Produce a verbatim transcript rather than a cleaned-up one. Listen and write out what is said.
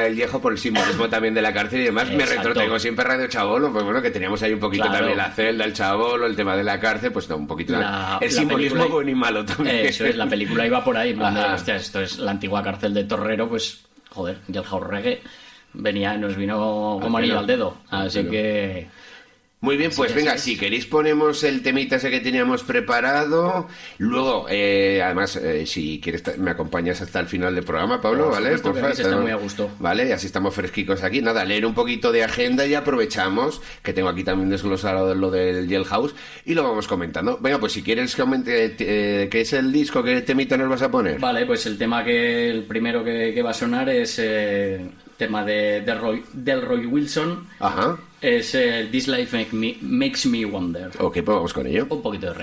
el Viejo por el simbolismo también de la cárcel y demás. Exacto. Me retrotraigo siempre Radio Chabolo, pues bueno, que teníamos ahí un poquito Claro. también la celda, el Chabolo, el tema de la cárcel, pues no, un poquito La- el la simbolismo película- bueno y malo también. Eso es, la película iba por ahí, en plan de, Ajá. hostia, esto es la antigua cárcel de Torrero, pues, joder, Jailhouse Reggae venía, nos vino como Al anillo pelo. al dedo, Al así pelo. que... Muy bien, Así pues que venga, así si es. queréis ponemos el temita ese que teníamos preparado. Luego, eh, además, eh, si quieres, ta- me acompañas hasta el final del programa, Pablo, Por ¿vale? supuesto que Porfa, aquí se está muy a gusto. Vale, y así estamos fresquicos aquí. Nada, leer un poquito de agenda y aprovechamos, que tengo aquí también desglosado lo del Jailhouse, y lo vamos comentando. Venga, pues si quieres, comente, eh, ¿qué es el disco? ¿Qué temita nos vas a poner? Vale, pues el tema que, el primero que, que va a sonar es eh, tema de, de Roy, del Roy Wilson, Ajá. es eh, This Life Make me, Makes Me Wonder. Ok, pues vamos con ello. Un poquito de reggae.